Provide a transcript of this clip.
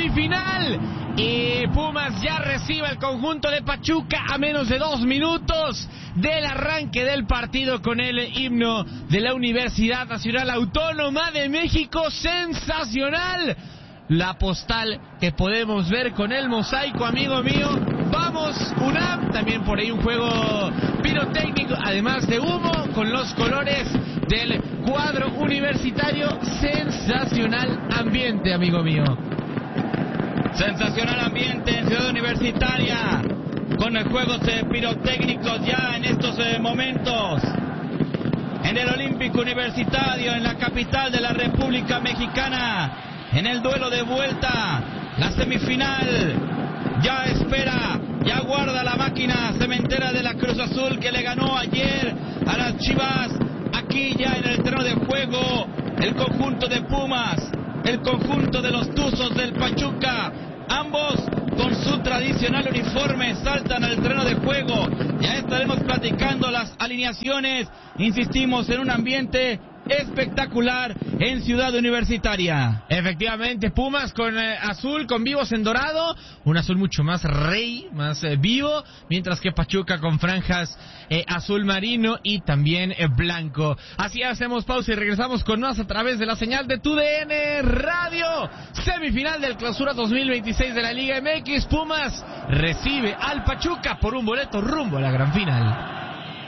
semifinal. Y Pumas ya recibe el conjunto de Pachuca a menos de 2 minutos del arranque del partido con el himno de la Universidad Nacional Autónoma de México. Sensacional la postal que podemos ver con el mosaico, amigo mío. Vamos, UNAM, también por ahí un juego pirotécnico, además de humo, con los colores del cuadro universitario. Sensacional ambiente, amigo mío. Sensacional ambiente en Ciudad Universitaria, con los juegos pirotécnicos ya en estos momentos. En el Olímpico Universitario, en la capital de la República Mexicana, en el duelo de vuelta, la semifinal, ya espera, ya guarda la máquina cementera de la Cruz Azul que le ganó ayer a las Chivas. Aquí ya en el terreno de juego, el conjunto de Pumas, el conjunto de los Tuzos del Pachuca, ambos con su tradicional uniforme saltan al terreno de juego. Ya estaremos platicando las alineaciones, insistimos en un ambiente espectacular en Ciudad Universitaria. Efectivamente, Pumas con azul, con vivos en dorado, un azul mucho más rey, más vivo, mientras que Pachuca con franjas azul marino y también blanco. Así hacemos pausa y regresamos con más a través de la señal de TUDN Radio. Semifinal del Clausura 2026 de la Liga MX. Pumas recibe al Pachuca por un boleto rumbo a la gran final.